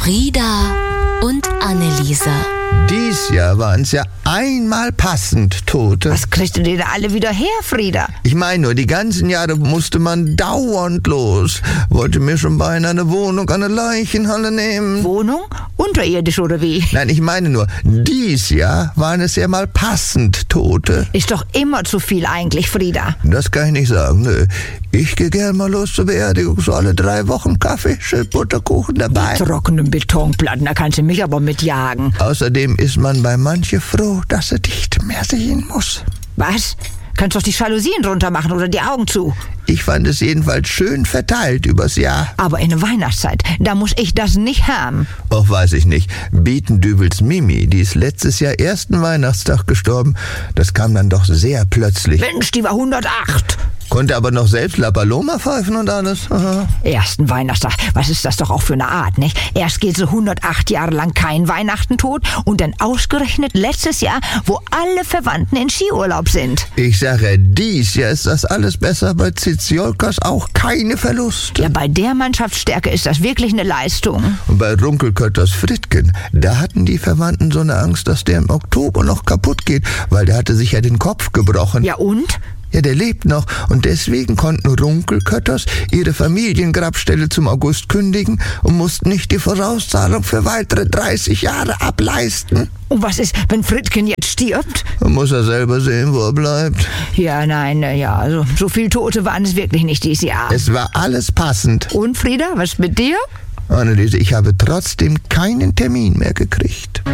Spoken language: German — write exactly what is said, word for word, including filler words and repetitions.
Frieda und Anneliese. Dies Jahr waren es ja einmal passend Tote. Was kriegt ihr da alle wieder her, Frieda? Ich meine nur, die ganzen Jahre musste man dauernd los. Wollte mir schon beinahe eine Wohnung an der Leichenhalle nehmen. Wohnung? Unterirdisch oder wie? Nein, ich meine nur, dies Jahr waren es ja mal passend Tote. Ist doch immer zu viel eigentlich, Frieda. Das kann ich nicht sagen, nö. Ich gehe gern mal los zur Beerdigung, so alle drei Wochen Kaffee, schön Butterkuchen dabei. Trockenen Betonplatten, da kannst du mich aber mitjagen. Außerdem ist man bei manche froh, dass sie nicht mehr sehen muss. Was? Kannst doch die Jalousien drunter machen oder die Augen zu. Ich fand es jedenfalls schön verteilt übers Jahr. Aber in der Weihnachtszeit, da muss ich das nicht haben. Och, weiß ich nicht. Bietendübels Mimi, die ist letztes Jahr ersten Weihnachtstag gestorben. Das kam dann doch sehr plötzlich. Mensch, die war hundertacht. Konnte aber noch selbst La Paloma pfeifen und alles. Aha. Ersten Weihnachtstag, was ist das doch auch für eine Art, nicht? Erst geht so hundertacht Jahre lang kein Weihnachten tot und dann ausgerechnet letztes Jahr, wo alle Verwandten in Skiurlaub sind. Ich sage, dies Jahr ist das alles besser. Bei Ziziolkas auch keine Verluste. Ja, bei der Mannschaftsstärke ist das wirklich eine Leistung. Und bei Runkelkötters Frittgen, da hatten die Verwandten so eine Angst, dass der im Oktober noch kaputt geht, weil der hatte sich ja den Kopf gebrochen. Ja und? Ja, der lebt noch und deswegen konnten Runkelkötters ihre Familiengrabstelle zum August kündigen und mussten nicht die Vorauszahlung für weitere dreißig Jahre ableisten. Und was ist, wenn Frittgen jetzt stirbt? Dann muss er selber sehen, wo er bleibt. Ja, nein, ja, so, so viel Tote waren es wirklich nicht dieses Jahr. Es war alles passend. Und Frieda, was mit dir? Anneliese, ich habe trotzdem keinen Termin mehr gekriegt.